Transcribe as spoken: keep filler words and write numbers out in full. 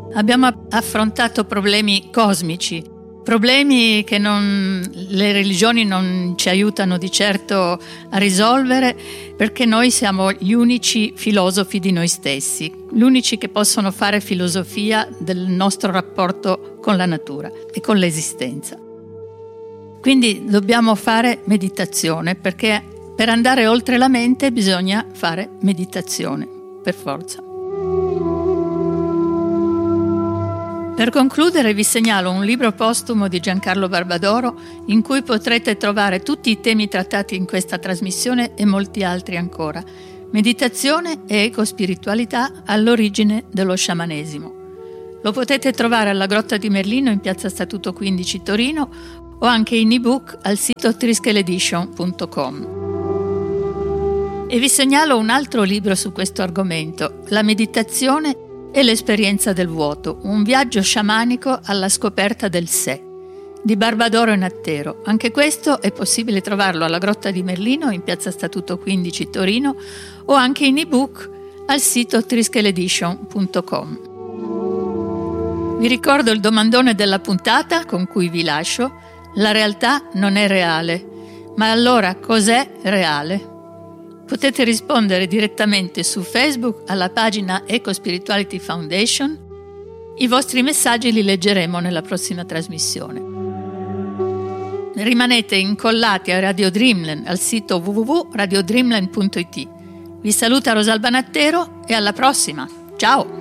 Abbiamo affrontato problemi cosmici, problemi che non, le religioni non ci aiutano di certo a risolvere, perché noi siamo gli unici filosofi di noi stessi, gli unici che possono fare filosofia del nostro rapporto con la natura e con l'esistenza. Quindi dobbiamo fare meditazione, perché per andare oltre la mente bisogna fare meditazione, per forza. Per concludere vi segnalo un libro postumo di Giancarlo Barbadoro in cui potrete trovare tutti i temi trattati in questa trasmissione e molti altri ancora. Meditazione e ecospiritualità all'origine dello sciamanesimo. Lo potete trovare alla Grotta di Merlino in piazza Statuto quindici Torino o anche in ebook al sito triskel edition punto com. E vi segnalo un altro libro su questo argomento, La meditazione e l'esperienza del vuoto, un viaggio sciamanico alla scoperta del sé, di Barbadoro e Nattero. Anche questo è possibile trovarlo alla Grotta di Merlino in piazza Statuto quindici Torino o anche in ebook al sito triskel edition punto com. Vi ricordo il domandone della puntata con cui vi lascio: la realtà non è reale, ma allora cos'è reale? Potete rispondere direttamente su Facebook alla pagina Ecospirituality Foundation. I vostri messaggi li leggeremo nella prossima trasmissione. Rimanete incollati a Radio Dreamland al sito w w w punto radio dreamland punto i t. Vi saluta Rosalba Nattero e alla prossima. Ciao!